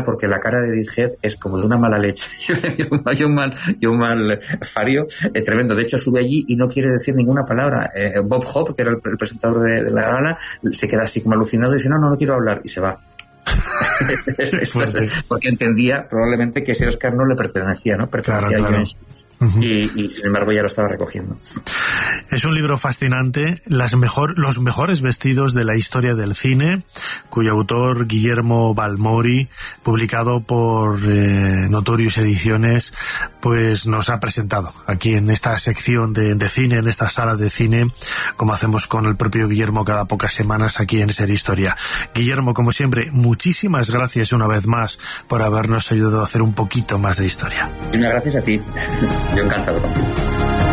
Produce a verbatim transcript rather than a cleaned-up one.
porque la cara de Edith Head es como de una mala leche y un mal, y un mal fario eh, tremendo. De hecho, sube allí y no quiere decir ninguna palabra. Eh, Bob Hope, que era el, el presentador de, de la gala, se queda así como alucinado y dice, no, no, no quiero hablar, y se va. Porque entendía probablemente que ese Oscar no le pertenecía, ¿no? Pertenecía claro, a claro. Uh-huh. Y, y sin embargo ya lo estaba recogiendo. Es un libro fascinante, las mejor, los mejores vestidos de la historia del cine, cuyo autor Guillermo Balmori, publicado por eh, Notorious Ediciones, pues nos ha presentado aquí en esta sección de, de cine, en esta sala de cine, como hacemos con el propio Guillermo cada pocas semanas aquí en Ser Historia. Guillermo, como siempre, muchísimas gracias una vez más por habernos ayudado a hacer un poquito más de historia. Y una gracias a ti. Yo encantado contigo.